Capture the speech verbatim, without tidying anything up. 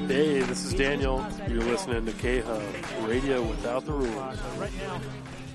Hey, this is Daniel. You're listening to K-Hub, radio without the rules. Uh, so right now,